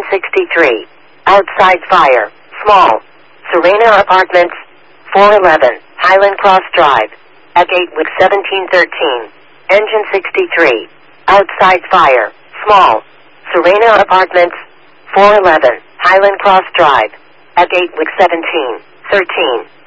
63. Outside fire. Small. Serena Apartments. 411. Highland Cross Drive. At Gatwick 1713. Engine 63. Outside fire. Small. Serena Apartments. 411. Highland Cross Drive. At Gatwick 1713.